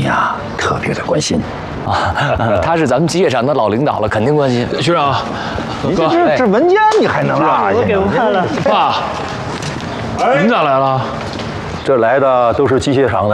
呀特别的关心。 他是咱们机械厂的老领导了，肯定关心。 学长， 你哥， 这文件你还能落下？ 我给忘了。 爸，您咋来了？ 这来的都是机械厂的